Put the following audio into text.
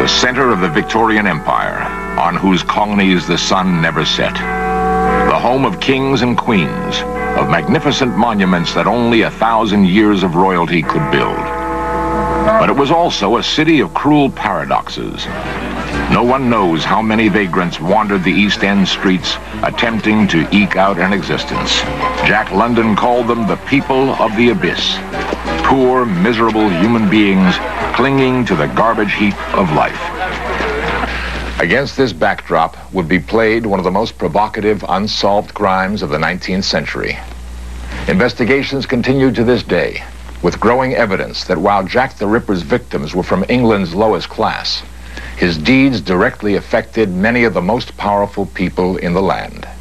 the center of the Victorian Empire, on whose colonies the sun never set. The home of kings and queens, of magnificent monuments that only 1,000 years of royalty could build. But it was also a city of cruel paradoxes. No one knows how many vagrants wandered the East End streets attempting to eke out an existence. Jack London called them the people of the abyss. Poor, miserable human beings clinging to the garbage heap of life. Against this backdrop would be played one of the most provocative unsolved crimes of the 19th century. Investigations continue to this day, with growing evidence that while Jack the Ripper's victims were from England's lowest class, his deeds directly affected many of the most powerful people in the land.